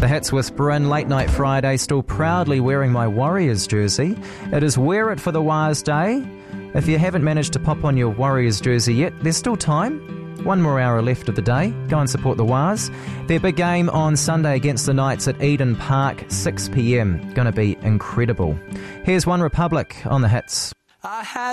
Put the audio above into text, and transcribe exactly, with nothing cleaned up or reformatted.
The Hits with Bryn, late night Friday, still proudly wearing my Warriors jersey. It is Wear It for the Wires Day. If you haven't managed to pop on your Warriors jersey yet, there's still time. One more hour left of the day. Go and support the Wires. Their big game on Sunday against the Knights at Eden Park, six p m. Going to be incredible. Here's One Republic on the Hits. I had